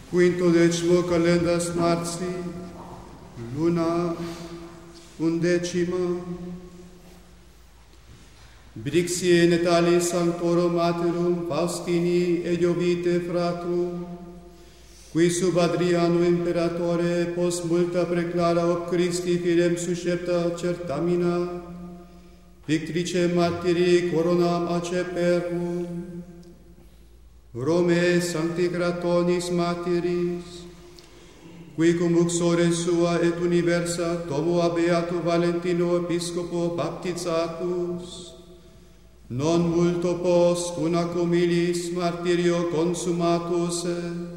Quintodecimo calendas marti, luna 11. Brixie Natalis Sanctorum Materum Faustini et Jovite Fratrum, qui sub Adriano Imperatore post multa preclara ob Christi fidem suscepta certamina, victrice martirii coronam aceperum, Rome Sancti Gratonis Martiris, qui cum uxore sua et universa tomo a Beato Valentino Episcopo baptizatus, non multo post una comilis martirio consumatus est,